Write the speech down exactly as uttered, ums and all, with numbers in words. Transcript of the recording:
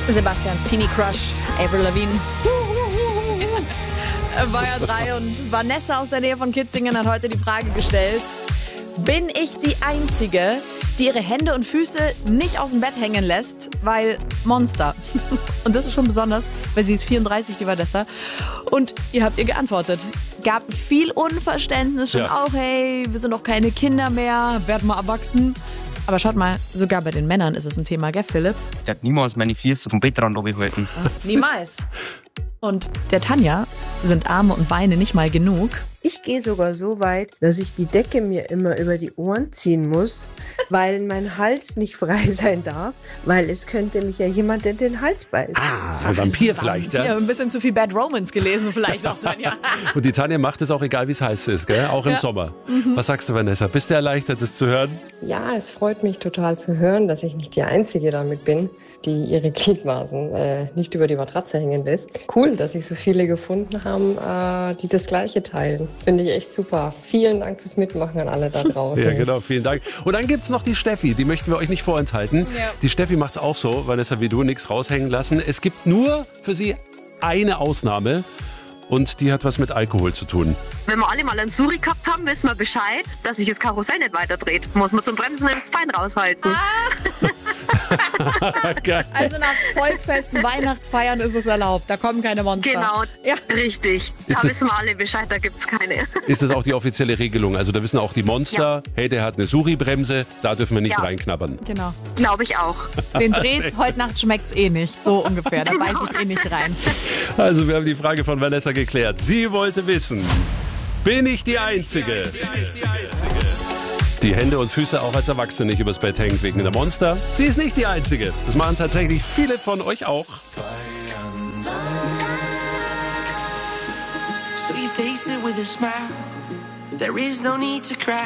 Sebastians Teenie-Crush, Avril Lavigne. War ja drei und Vanessa aus der Nähe von Kitzingen hat heute die Frage gestellt: Bin ich die Einzige, die ihre Hände und Füße nicht aus dem Bett hängen lässt, weil Monster? Und das ist schon besonders, weil sie ist vierunddreißig, die Vanessa. Und ihr habt ihr geantwortet. Gab viel Unverständnis, schon Ja. auch, hey, wir sind doch keine Kinder mehr, werden mal erwachsen. Aber schaut mal, sogar bei den Männern ist es ein Thema, gell, Philipp? Ich hätte niemals meine Füße vom Bettrand runtergehalten. Niemals. Und der Tanja sind Arme und Beine nicht mal genug. Ich gehe sogar so weit, dass ich die Decke mir immer über die Ohren ziehen muss, weil mein Hals nicht frei sein darf, weil es könnte mich ja jemand in den Hals beißen. Ah, ein Vampir vielleicht, Ja, ja. ein bisschen zu viel Bad Romance gelesen vielleicht auch, Tanja. Und die Tanja macht es auch egal, wie es heiß ist, gell? Auch im Ja. Sommer. Was sagst du, Vanessa? Bist du erleichtert, das zu hören? Ja, es freut mich total zu hören, dass ich nicht die Einzige damit bin, die ihre Gliedmaßen äh, nicht über die Matratze hängen lässt. Cool, dass sich so viele gefunden haben, äh, die das Gleiche teilen. Finde ich echt super. Vielen Dank fürs Mitmachen an alle da draußen. Ja, genau, vielen Dank. Und dann gibt's noch die Steffi, die möchten wir euch nicht vorenthalten. Ja. Die Steffi macht's auch so, Vanessa wie du, nichts raushängen lassen. Es gibt nur für sie eine Ausnahme und die hat was mit Alkohol zu tun. Wenn wir alle mal einen Suri gehabt haben, wissen wir Bescheid, dass sich das Karussell nicht weiterdreht. Muss man zum Bremsen das Bein raushalten. Geil. Also nach Volkfesten, Weihnachtsfeiern ist es erlaubt. Da kommen keine Monster. Genau, Ja. richtig. Ist Da das- wissen wir alle Bescheid, da gibt's keine. Ist das auch die offizielle Regelung? Also da wissen auch die Monster, hey, der hat eine Suri-Bremse, da dürfen wir nicht Ja. reinknabbern. Genau. Glaube ich auch. Den dreht's, heute Nacht schmeckt's eh nicht. So ungefähr. Da beiß ich eh nicht rein. Also wir haben die Frage von Vanessa geklärt. Sie wollte wissen, bin ich die Einzige, die Hände und Füße auch als Erwachsene nicht übers Bett hängt wegen der Monster? Sie ist nicht die Einzige. Das machen tatsächlich viele von euch auch. So you face it with a smile. There is no need to cry.